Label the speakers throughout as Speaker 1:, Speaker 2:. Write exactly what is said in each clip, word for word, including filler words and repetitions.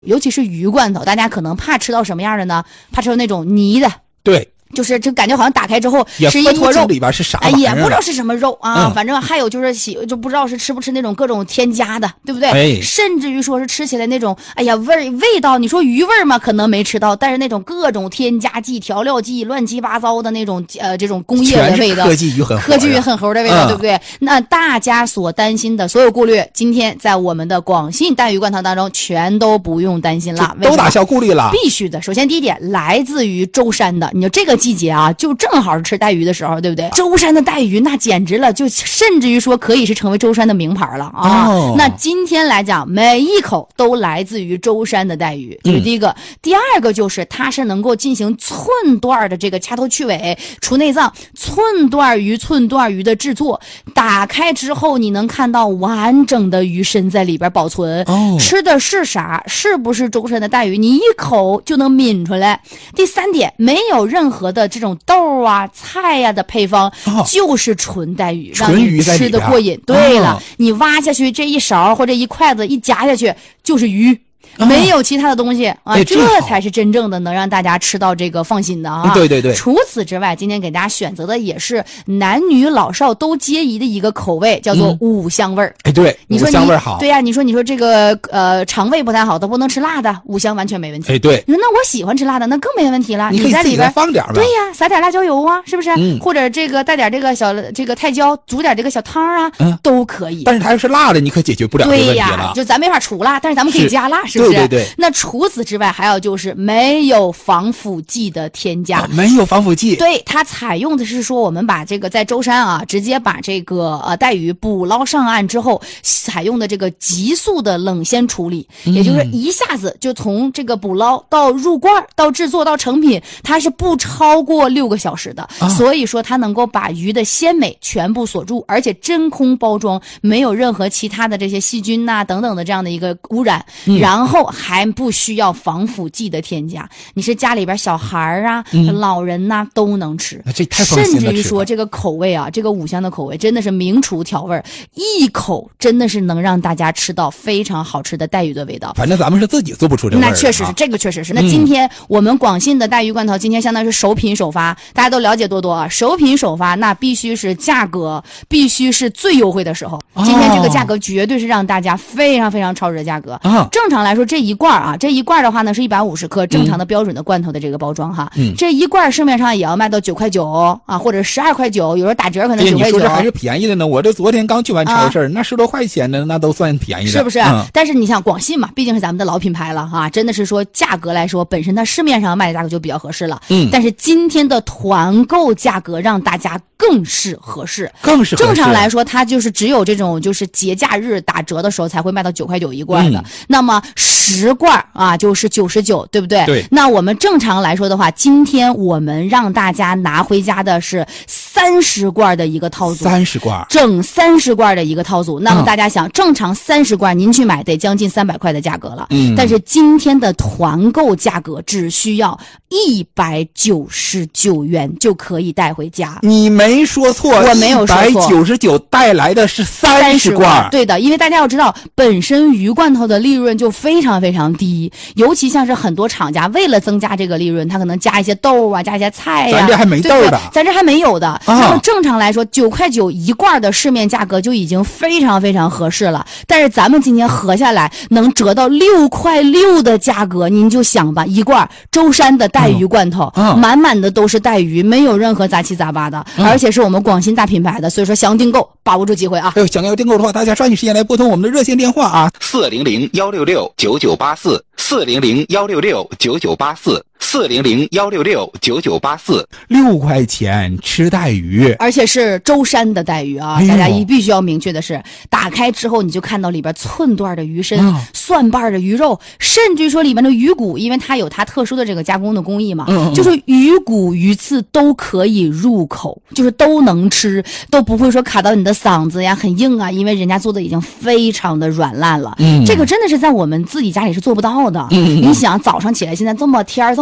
Speaker 1: 尤其是鱼罐头，大家可能怕吃到什么样的呢？怕吃到那种泥的。
Speaker 2: 对。
Speaker 1: 就是这感觉好像打开之后是一坨肉，
Speaker 2: 里边是啥玩
Speaker 1: 意儿？哎，也不知道是什么肉啊、
Speaker 2: 嗯。
Speaker 1: 反正还有就是喜就不知道是吃不吃那种各种添加的，对不对？
Speaker 2: 哎、
Speaker 1: 甚至于说是吃起来那种，哎呀味味道，你说鱼味嘛，可能没吃到，但是那种各种添加剂、调料剂、乱七八糟的那种呃这种工业的味道，
Speaker 2: 科技与狠
Speaker 1: 科技与狠猴的味道、
Speaker 2: 嗯，
Speaker 1: 对不对？那大家所担心的所有顾虑，今天在我们的广信带鱼罐头当中全都不用担心了，
Speaker 2: 都打消顾虑了。
Speaker 1: 必须的。首先第一点，来自于舟山的，你说这个季节啊，就正好是吃带鱼的时候，对不对？舟山的带鱼那简直了，就甚至于说可以是成为舟山的名牌了啊、哦！那今天来讲，每一口都来自于舟山的带鱼，这是第一个、嗯。第二个就是它是能够进行寸段的这个掐头去尾、除内脏、寸段鱼、寸段鱼的制作。打开之后，你能看到完整的鱼身在里边保存。哦，吃的是啥？是不是舟山的带鱼？你一口就能抿出来。第三点，没有任何的这种豆啊、菜呀、啊、的配方、哦，就是纯带鱼，
Speaker 2: 纯鱼
Speaker 1: 让你吃的过瘾。对了、哦，你挖下去这一勺或者一筷子一夹下去就是鱼。没有其他的东西啊、
Speaker 2: 哎，
Speaker 1: 这才是真正的能让大家吃到这个放心的啊！
Speaker 2: 对对对。
Speaker 1: 除此之外，今天给大家选择的也是男女老少都皆宜的一个口味，叫做五香味儿。
Speaker 2: 哎、嗯，对，
Speaker 1: 你说你
Speaker 2: 五香味好。
Speaker 1: 对呀、啊，你说你说这个呃肠胃不太好，都不能吃辣的，五香完全没问题。
Speaker 2: 哎，对。
Speaker 1: 你说那我喜欢吃辣的，那更没问题了。
Speaker 2: 你可以
Speaker 1: 在里边
Speaker 2: 放点吧。
Speaker 1: 对呀，撒点辣椒油啊，是不是？
Speaker 2: 嗯。
Speaker 1: 或者这个带点这个小这个泰椒，煮点这个小汤啊，嗯，都可以。
Speaker 2: 但是它要是辣的，你可解决不了这个问题了。
Speaker 1: 对呀，就咱没法除辣，但是咱们可以加辣，是
Speaker 2: 是
Speaker 1: 不是？
Speaker 2: 对对对。
Speaker 1: 那除此之外，还有就是没有防腐剂的添加，
Speaker 2: 哦、没有防腐剂。
Speaker 1: 对，它采用的是说，我们把这个在舟山啊，直接把这个呃带鱼捕捞上岸之后，采用的这个急速的冷鲜处理，
Speaker 2: 嗯、
Speaker 1: 也就是一下子就从这个捕捞到入罐到制作到成品，它是不超过六个小时的、啊，所以说它能够把鱼的鲜美全部锁住，而且真空包装，没有任何其他的这些细菌呐、啊、等等的这样的一个污染，嗯、然后还不需要防腐剂的添加，你是家里边小孩啊、嗯、老人呐、啊、都能吃，
Speaker 2: 这太放心了。
Speaker 1: 甚至于说这个口味啊，这个五香的口味真的是名厨调味，一口真的是能让大家吃到非常好吃的带鱼的味道。
Speaker 2: 反正咱们是自己做不出这味儿。
Speaker 1: 那确实是，这个确实是。那今天我们广信的带鱼罐头，今天相当于是首品首发，大家都了解多多啊。首品首发，那必须是价格必须是最优惠的时候。今天这个价格绝对是让大家非常非常超值的价格。
Speaker 2: 啊，
Speaker 1: 正常来说这一罐啊，这一罐的话呢是一百五十克，正常的标准的罐头的这个包装哈。嗯，这一罐市面上也要卖到九块九啊，或者十二块九，有时候打折可能九块九。
Speaker 2: 你说这还是便宜的呢？我这昨天刚去完超市，啊、那十多块钱的那都算便宜的，
Speaker 1: 是不是？
Speaker 2: 嗯、
Speaker 1: 但是你想广信嘛，毕竟是咱们的老品牌了啊，真的是说价格来说，本身它市面上卖的价格就比较合适了。嗯，但是今天的团购价格让大家更是合适，
Speaker 2: 更是合适。
Speaker 1: 正常来说，它就是只有这种就是节假日打折的时候才会卖到九块九一罐的。嗯、那么十罐啊就是九十九，对不对？
Speaker 2: 对。
Speaker 1: 那我们正常来说的话，今天我们让大家拿回家的是三十罐的一个套组，
Speaker 2: 三十罐，
Speaker 1: 整三十罐的一个套组。那么大家想，嗯、正常三十罐您去买得将近三百块的价格了，嗯，但是今天的团购价格只需要一百九十九元就可以带回家。
Speaker 2: 你没说错，
Speaker 1: 我没有说错，
Speaker 2: 一百九十九带来的是三十罐。
Speaker 1: 对的，因为大家要知道，本身鱼罐头的利润就非常非常低，尤其像是很多厂家为了增加这个利润，他可能加一些豆啊，加一些菜呀、啊，
Speaker 2: 咱这还没豆的，
Speaker 1: 咱这还没有的。啊、那么正常来说，九块九一罐的市面价格就已经非常非常合适了。但是咱们今天合下来能折到六块六的价格，您就想吧，一罐舟山的带鱼罐头，嗯、满满的都是带鱼，没有任何杂七杂八的，嗯、而且是我们广信大品牌的，所以说想订购把握住机会啊！
Speaker 2: 哎呦，想要订购的话，大家抓紧时间来拨通我们的热线电话啊，四零零幺六六九九八四，四零零幺六六九九八四。四零零幺六六九九八四，六块钱吃带鱼，
Speaker 1: 而且是舟山的带鱼啊！哎、大家一必须要明确的是，打开之后你就看到里边寸段的鱼身、嗯、蒜瓣的鱼肉，甚至于说里面的鱼骨，因为它有它特殊的这个加工的工艺嘛，嗯嗯就是鱼骨鱼刺都可以入口，就是都能吃，都不会说卡到你的嗓子呀，很硬啊，因为人家做的已经非常的软烂了。嗯，这个真的是在我们自己家里是做不到的。嗯，你想早上起来现在这么天儿这么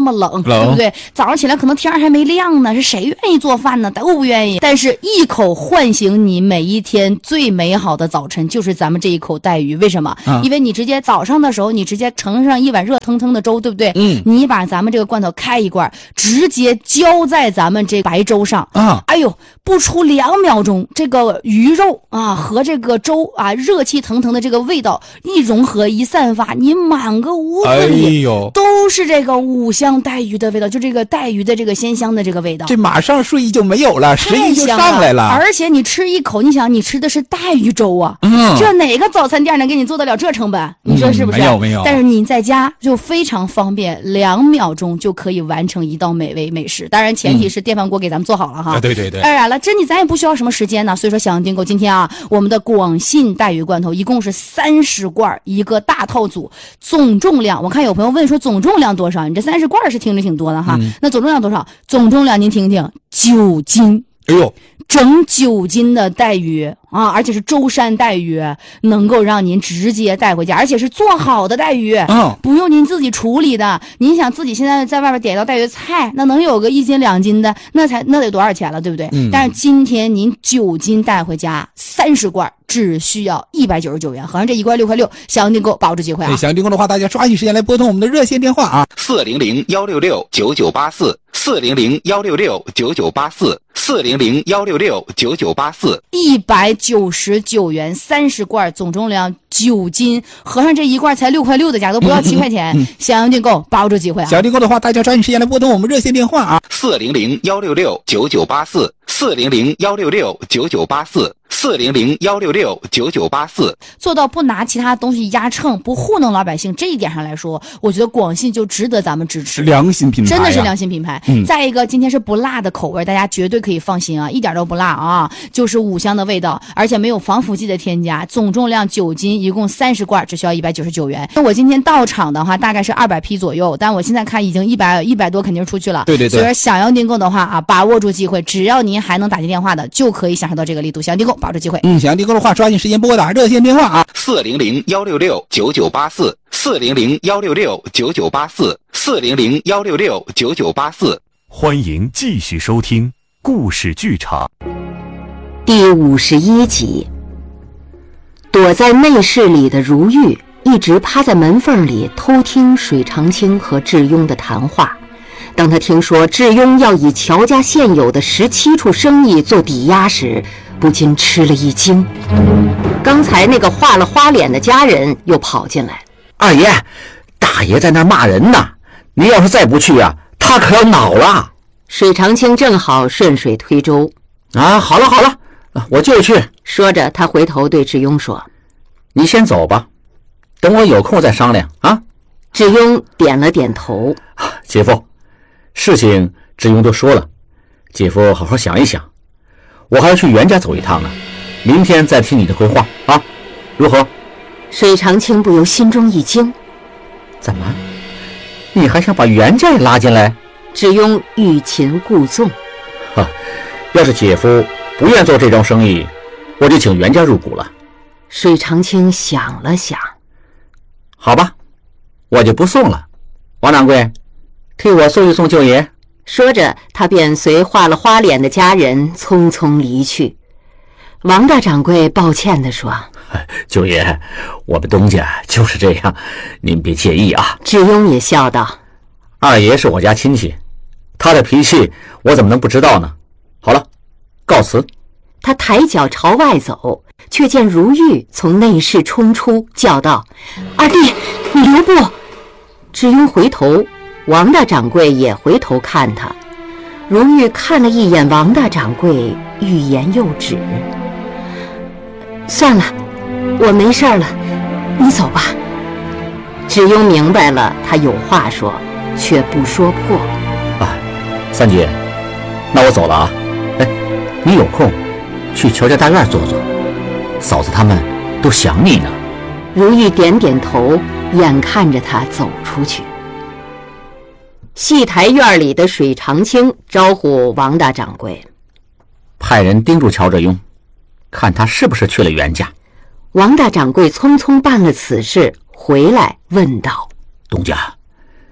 Speaker 1: 么冷，
Speaker 2: 冷
Speaker 1: 对不对？早上起来可能天还没亮呢，是谁愿意做饭呢？都不愿意。但是一口唤醒你每一天最美好的早晨，就是咱们这一口带鱼。为什么？啊、因为你直接早上的时候，你直接盛上一碗热腾腾的粥，对不对？嗯，你把咱们这个罐头开一罐，直接浇在咱们这白粥上啊！哎呦，不出两秒钟，这个鱼肉啊和这个粥啊热气腾腾的这个味道一融合一散发，你满个屋子里都是这个五香带鱼的味道，就这个带鱼的这个鲜香的这个味道，
Speaker 2: 这马上睡意就没有了，食欲就上来了。
Speaker 1: 而且你吃一口，你想你吃的是带鱼粥啊，嗯，这哪个早餐店能给你做得了这成本？你说是不是？
Speaker 2: 嗯、没有没有。
Speaker 1: 但是你在家就非常方便，两秒钟就可以完成一道美味美食。当然前提是电饭锅给咱们做好了哈。
Speaker 2: 嗯啊、对对对。
Speaker 1: 当然了，这你咱也不需要什么时间呢，所以说小羊订购今天啊，我们的广信带鱼罐头一共是三十罐一个大套组，总重量我看有朋友问说总重量多少？你这三十罐是听着挺多的哈，嗯、那总重量多少？总重量您听听，九斤。
Speaker 2: 哎呦，
Speaker 1: 整九斤的带鱼啊，而且是舟山带鱼，能够让您直接带回家，而且是做好的带鱼，嗯，不用您自己处理的。您想自己现在在外边点一道带鱼菜，那能有个一斤两斤的，那才那得多少钱了，对不对？嗯。但是今天您九斤带回家，三十罐只需要一百九十九元，合上这一罐六块六，想要订购把握住机会啊！
Speaker 2: 想要订购的话，大家抓紧时间来拨通我们的热线电话啊，四零零幺六六九九八四，四零零幺六六九九八四，四零零幺六六九九八四，
Speaker 1: 一百九十九元，三十罐，总重量九斤，合上这一罐才六块六的价，都不到七块钱。嗯嗯嗯、想要订购，把握住机会啊！
Speaker 2: 想要订购的话，大家抓紧时间来拨通我们热线电话啊，四零零幺六六九九八四，四零零幺六六九九八四。四零零幺六六九九八四，
Speaker 1: 做到不拿其他东西压秤，不糊弄老百姓，这一点上来说，我觉得广信就值得咱们支持。
Speaker 2: 良心品牌、啊，
Speaker 1: 真的是良心品牌。嗯、再一个，今天是不辣的口味，大家绝对可以放心啊，一点都不辣啊，就是五香的味道，而且没有防腐剂的添加。总重量九斤，一共三十罐，只需要一百九十九元。那我今天到场的话，大概是二百批左右，但我现在看已经一百一百多，肯定是出去了。
Speaker 2: 对对对。
Speaker 1: 所以说想要订购的话啊，把握住机会，只要您还能打进电话的，就可以享受到这个力度。想要订购，把握住机会。
Speaker 2: 嗯，想要订购的话，抓紧时间拨打热线电话啊，四零零幺六六九九八四，四零零幺六六九九八四，四零零幺六六九九八四。
Speaker 3: 欢迎继续收听故事剧场
Speaker 4: 第五十一集。躲在内室里的如玉一直趴在门缝里偷听水长青和智庸的谈话。当他听说智庸要以乔家现有的十七处生意做抵押时，不禁吃了一惊。刚才那个画了花脸的家人又跑进来：“
Speaker 5: 二爷，大爷在那儿骂人呢，你要是再不去啊，他可要恼了。”
Speaker 4: 水长青正好顺水推舟：“
Speaker 5: 啊，好了好了，我就去。”
Speaker 4: 说着，他回头对智庸说：“
Speaker 5: 你先走吧，等我有空再商量啊。”
Speaker 4: 智庸点了点头：“
Speaker 5: 姐夫，事情智庸都说了，姐夫好好想一想。我还要去袁家走一趟呢，明天再听你的回话啊，如何？”
Speaker 4: 水长青不由心中一惊：“
Speaker 5: 怎么，你还想把袁家也拉进来？”
Speaker 4: 智庸欲擒故纵：“
Speaker 5: 哈，要是姐夫不愿做这桩生意，我就请袁家入股了。”
Speaker 4: 水长青想了想：“
Speaker 5: 好吧，我就不送了。王掌柜，替我送一送舅爷。”
Speaker 4: 说着，他便随画了花脸的家人匆匆离去。王大掌柜抱歉地说：“
Speaker 5: 舅爷，我们东家就是这样，您别介意啊。”
Speaker 4: 智庸也笑道：“
Speaker 5: 二爷是我家亲戚，他的脾气我怎么能不知道呢？好了，告辞。”
Speaker 4: 他抬脚朝外走，却见如玉从内室冲出，叫道：“二弟，你留步！”智庸回头，王大掌柜也回头看他。如玉看了一眼王大掌柜，欲言又止。“算了，我没事了，你走吧。”智庸明白了，他有话说，却不说破。
Speaker 5: “啊，三姐，那我走了啊。哎，你有空去乔家大院坐坐，嫂子他们都想你呢。”
Speaker 4: 如玉点点头，眼看着他走出去。戏台院里的水长青招呼王大掌柜：“
Speaker 5: 派人盯住乔哲庸，看他是不是去了袁家。”
Speaker 4: 王大掌柜匆匆办了此事，回来问道：“
Speaker 5: 东家，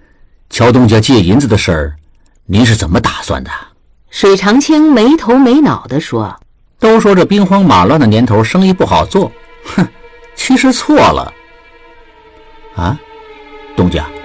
Speaker 5: 乔东家借银子的事儿，您是怎么打算的？
Speaker 4: 水长青没头没脑地说：
Speaker 5: 都说这兵荒马乱的年头生意不好做，哼，其实错了。啊，东家，